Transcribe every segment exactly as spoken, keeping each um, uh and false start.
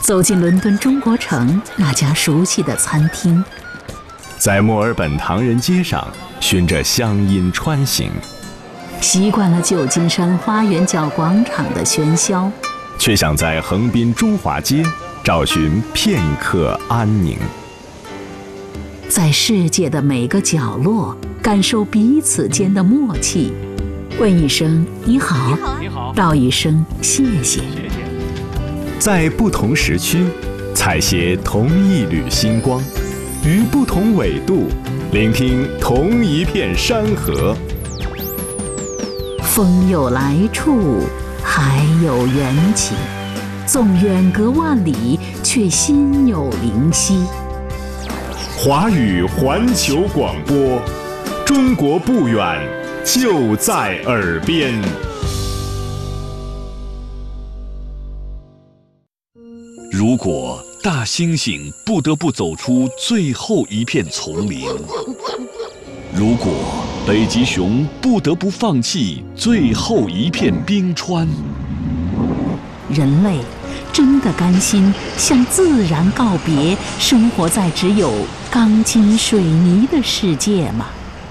走进伦敦中国城那家熟悉的餐厅， 在墨尔本唐人街上循着乡音穿行， 习惯了旧金山花园角广场的喧嚣， 却想在横滨中华街找寻片刻安宁。 在世界的每个角落感受彼此间的默契，问一声你好， 你好， 道一声谢谢。 在不同时区采撷同一缕星光，于不同纬度聆听同一片山河。 风有来处，海有缘起，纵远隔万里，却心有灵犀。 华语环球广播，中国不远，就在耳边。 如果大猩猩不得不走出最后一片丛林，如果北极熊不得不放弃最后一片冰川， 人类真的甘心向自然告别，生活在只有钢筋水泥的世界吗？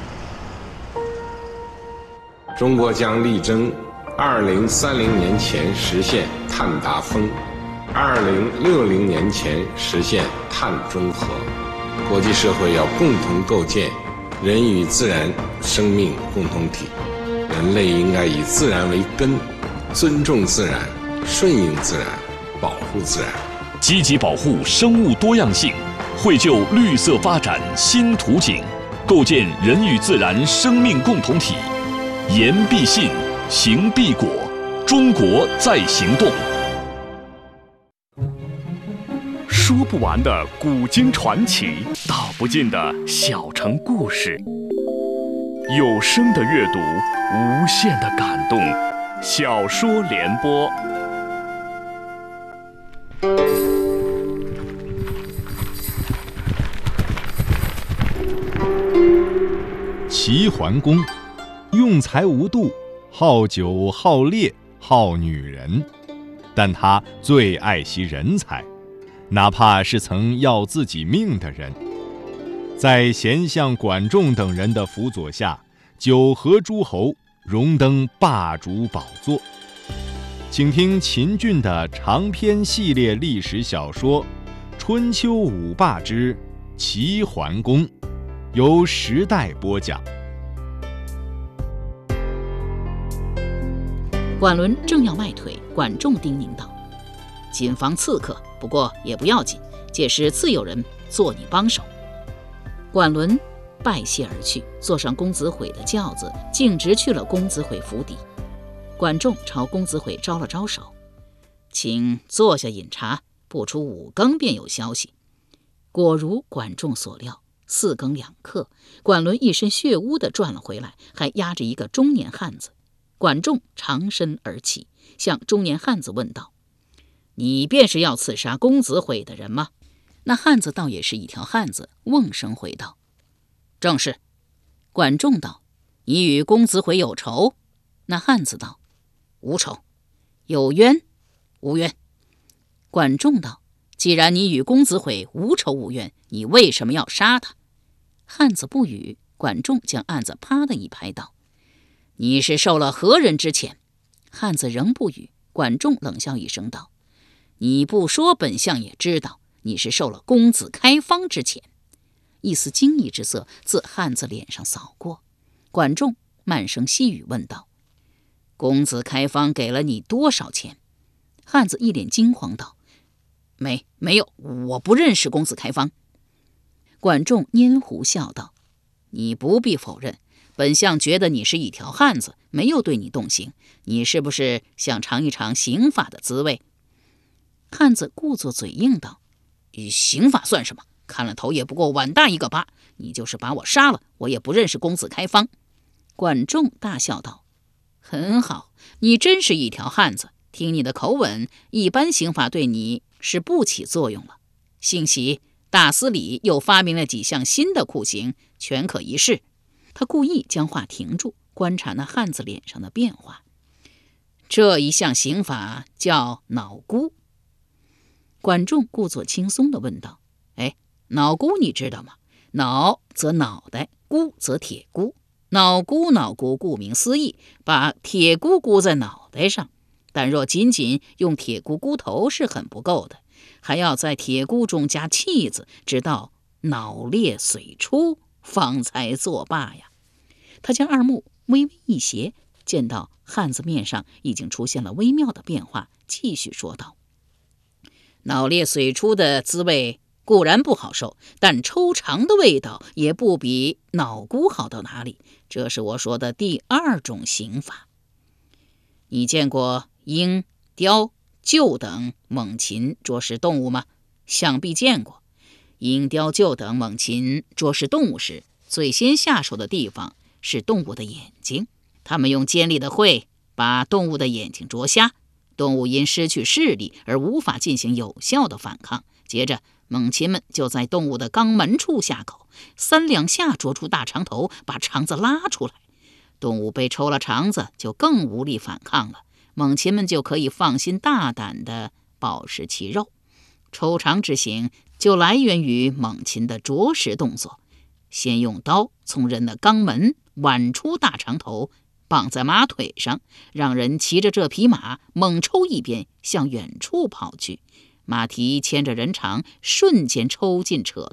中国将力争二零三零年前实现碳达峰，二零六零年前实现碳中和。国际社会要共同构建人与自然生命共同体，人类应该以自然为根，尊重自然，顺应自然，保护自然， 积极保护生物多样性，绘就绿色发展新图景，构建人与自然生命共同体。言必信，行必果，中国在行动。说不完的古今传奇，道不尽的小城故事，有声的阅读，无限的感动。小说联播。 齐桓公用才无度，好酒好猎好女人，但他最爱惜人才，哪怕是曾要自己命的人。在贤相管仲等人的辅佐下，九合诸侯，荣登霸主宝座。请听秦俊的长篇系列历史小说《春秋五霸之齐桓公》，由时代播讲。 管伦正要迈腿，管仲叮咛道：“谨防刺客，不过也不要紧，届时自有人做你帮手。”管伦拜谢而去，坐上公子毁的轿子，径直去了公子毁府邸。管仲朝公子毁招了招手：“请坐下饮茶，不出五更便有消息。”果如管仲所料，四更两刻，管伦一身血污地转了回来，还押着一个中年汉子。管仲长身而起，向中年汉子问道：“你便是要刺杀公子毁的人吗？”那汉子倒也是一条汉子，瓮声回道：“正是。”管仲道：“你与公子毁有仇？”那汉子道：“无仇。”“有冤？”“无冤。”管仲道：“既然你与公子毁无仇无冤，你为什么要杀他？”汉子不语。管仲将案子啪的一拍道：“你是受了何人之遣？”汉子仍不语。管仲冷笑一声道：“你不说，本相也知道，你是受了公子开方之遣。”一丝惊异之色自汉子脸上扫过。管仲慢声细语问道：“公子开方给了你多少钱？”汉子一脸惊慌道：“没没有，我不认识公子开方。”管仲拈胡笑道：“你不必否认，本相觉得你是一条汉子，没有对你动刑，你是不是想尝一尝刑法的滋味？”汉子故作嘴硬道：“刑法算什么？看了头也不过碗大一个疤，你就是把我杀了，我也不认识公子开方。”管仲大笑道：“很好，你真是一条汉子，听你的口吻，一般刑法对你是不起作用了。幸喜大司礼又发明了几项新的酷刑，全可一试。”他故意将话停住，观察那汉子脸上的变化。这一项刑法叫脑箍。 管仲故作轻松地问道：哎，脑箍你知道吗？脑则脑袋，箍则铁箍。脑箍脑箍顾名思义，把铁箍箍在脑袋上，但若仅仅用铁箍箍头是很不够的，还要在铁箍中加气字，直到脑裂髓出，方才作罢呀。他将二目微微一斜，见到汉子面上已经出现了微妙的变化，继续说道：脑裂髓出的滋味固然不好受，但抽肠的味道也不比脑箍好到哪里，这是我说的第二种刑法。你见过鹰、雕、鹫等猛禽啄食动物吗？想必见过。鹰、雕、鹫等猛禽啄食动物时，最先下手的地方是动物的眼睛，它们用尖利的喙把动物的眼睛啄瞎，动物因失去视力而无法进行有效的反抗。接着猛禽们就在动物的肛门处下口，三两下啄出大肠头，把肠子拉出来。动物被抽了肠子，就更无力反抗了，猛禽们就可以放心大胆地饱食其肉。抽肠之刑就来源于猛禽的啄食动作，先用刀从人的肛门剜出大肠头，绑在马腿上，让人骑着这匹马猛抽一边向远处跑去，马蹄牵着人肠，瞬间抽进扯